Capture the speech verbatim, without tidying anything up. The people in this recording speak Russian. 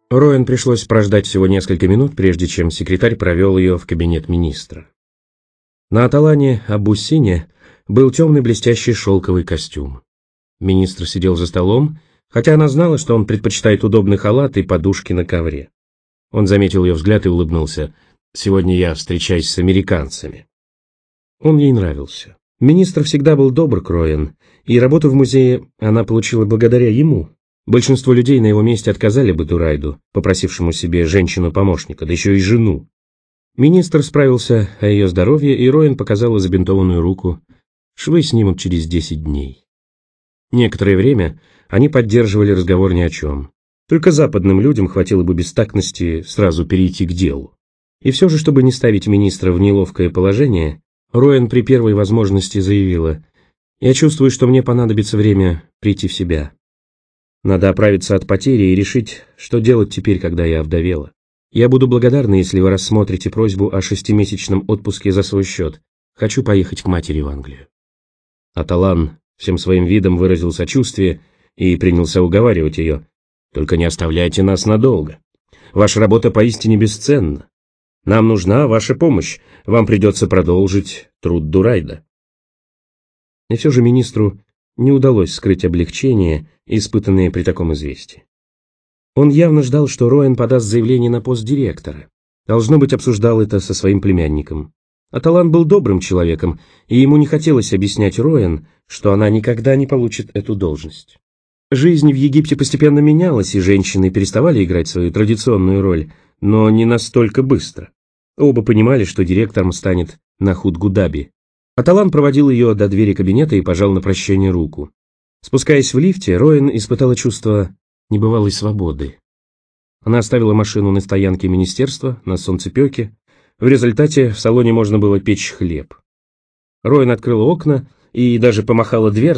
Роэн пришлось прождать всего несколько минут, прежде чем секретарь провел ее в кабинет министра. На Аталане Абуссине был темный блестящий шелковый костюм. Министр сидел за столом, хотя она знала, что он предпочитает удобный халат и подушки на ковре. Он заметил ее взгляд и улыбнулся. «Сегодня я встречаюсь с американцами». Он ей нравился. Министр всегда был добр к Роэн, и работу в музее она получила благодаря ему. Большинство людей на его месте отказали бы Дурайду, попросившему себе женщину-помощника, да еще и жену. Министр справился о ее здоровье, и Роэн показала забинтованную руку. Швы снимут через десять дней. Некоторое время они поддерживали разговор ни о чем. Только западным людям хватило бы бестактности сразу перейти к делу. И все же, чтобы не ставить министра в неловкое положение, Роэн при первой возможности заявила: «Я чувствую, что мне понадобится время прийти в себя. Надо оправиться от потери и решить, что делать теперь, когда я овдовела. Я буду благодарна, если вы рассмотрите просьбу о шестимесячном отпуске за свой счет. Хочу поехать к матери в Англию». Аталан всем своим видом выразил сочувствие и принялся уговаривать ее: «Только не оставляйте нас надолго. Ваша работа поистине бесценна. Нам нужна ваша помощь. Вам придется продолжить труд Дурайда». И все же министру не удалось скрыть облегчение, испытанное при таком известии. Он явно ждал, что Роэн подаст заявление на пост директора. Должно быть, обсуждал это со своим племянником. Аталан был добрым человеком, и ему не хотелось объяснять Роэн, что она никогда не получит эту должность. Жизнь в Египте постепенно менялась, и женщины переставали играть свою традиционную роль, но не настолько быстро. Оба понимали, что директором станет Нахуд Гудаби. Аталан проводил ее до двери кабинета и пожал на прощание руку. Спускаясь в лифте, Роэн испытала чувство небывалой свободы. Она оставила машину на стоянке министерства, на солнцепеке. В результате в салоне можно было печь хлеб. Роэн открыла окна и даже помахала дверцей,